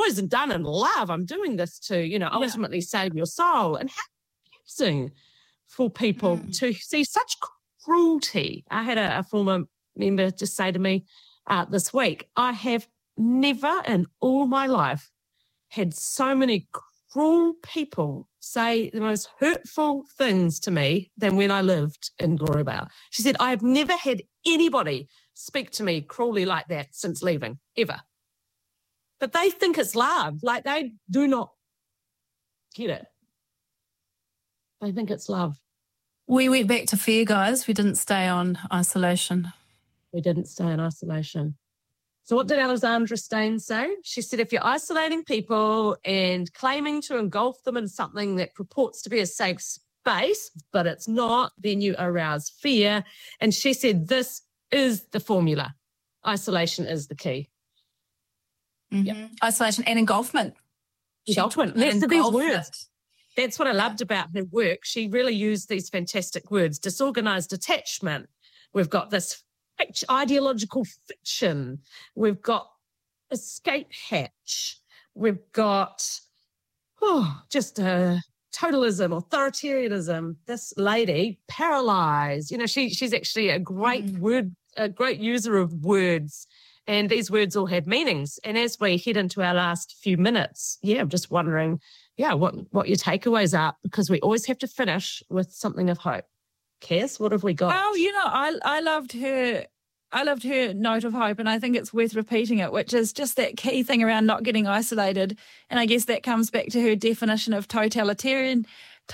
always done in love. I'm doing this to, ultimately save your soul. And how confusing for people to see such cruelty. I had a former member just say to me this week, I have never in all my life had so many cruel people say the most hurtful things to me than when I lived in Gloriabale. She said, I have never had anybody speak to me cruelly like that since leaving, ever. But they think it's love. Like, they do not get it. They think it's love. We went back to FARE, guys. We didn't stay on isolation. We didn't stay in isolation. So what did Alexandra Stain say? She said, if you're isolating people and claiming to engulf them in something that purports to be a safe space, but it's not, then you arouse fear. And she said, this is the formula. Isolation is the key. Mm-hmm. Yep. Isolation and engulfment. Engulfment. These words. That's what I loved about her work. She really used these fantastic words. Disorganized attachment. We've got this ideological fiction. We've got escape hatch. We've got just totalism, authoritarianism. This lady, paralyzed. She's actually a great great user of words, and these words all have meanings. And as we head into our last few minutes, I'm just wondering, what your takeaways are, because we always have to finish with something of hope. Cass, what have we got? Well, I loved her note of hope, and I think it's worth repeating it, which is just that key thing around not getting isolated. And I guess that comes back to her definition of totalitarianism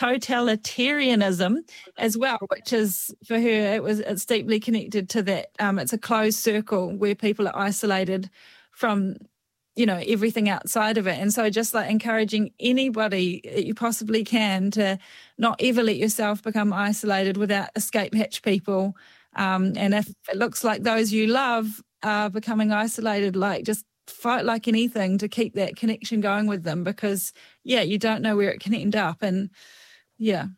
as well, which is, for her, it's deeply connected to that. It's a closed circle where people are isolated from everything outside of it. And so just like encouraging anybody that you possibly can to not ever let yourself become isolated without escape hatch people. And if it looks like those you love are becoming isolated, like, just fight like anything to keep that connection going with them, because you don't know where it can end up. And and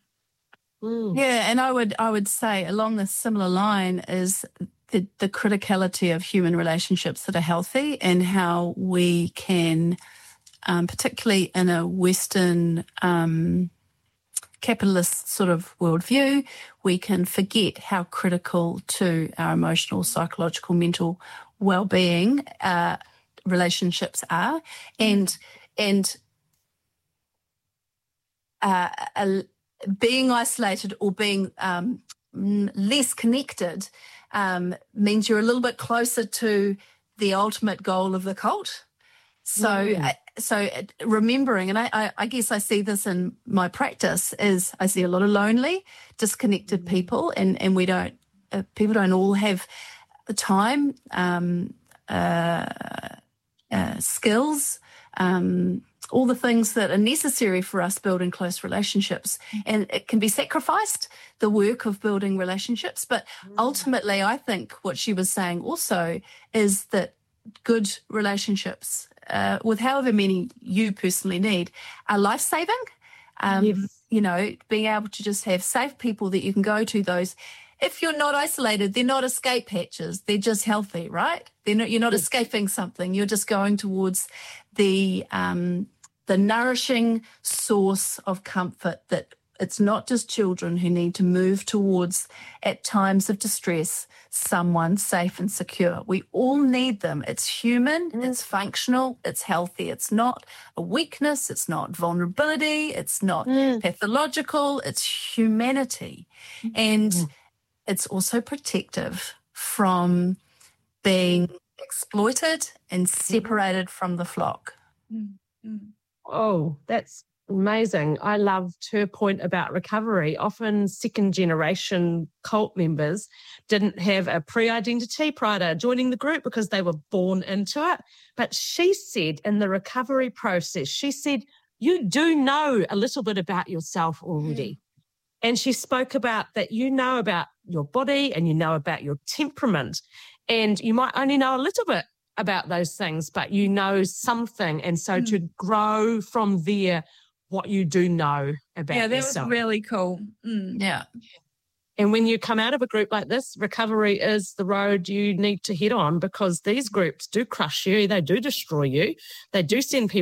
I would say along this similar line is the criticality of human relationships that are healthy, and how we can, particularly in a Western capitalist sort of worldview, we can forget how critical to our emotional, psychological, mental well-being relationships are, and being isolated or being less connected means you're a little bit closer to the ultimate goal of the cult. So remembering, and I guess I see this in my practice, is I see a lot of lonely, disconnected people, and people don't all have the time, skills, all the things that are necessary for us building close relationships. And it can be sacrificed, the work of building relationships. But ultimately, I think what she was saying also is that good relationships, with however many you personally need, are life-saving. Being able to just have safe people that you can go to, those, if you're not isolated, they're not escape hatches, they're just healthy, right? You're not escaping something, you're just going towards the nourishing source of comfort that it's not just children who need to move towards at times of distress, someone safe and secure. We all need them. It's human, it's functional, it's healthy. It's not a weakness, it's not vulnerability, it's not pathological, it's humanity. And it's also protective from being exploited and separated from the flock. Oh, that's amazing. I loved her point about recovery. Often second-generation cult members didn't have a pre-identity prior to joining the group because they were born into it. But she said in the recovery process, you do know a little bit about yourself already. And she spoke about that you know about your body and you know about your temperament, and you might only know a little bit about those things, but you know something. And so to grow from there, what you do know about yourself. Yeah, that was really cool. Yeah. And when you come out of a group like this, recovery is the road you need to head on, because these groups do crush you, they do destroy you, they do send people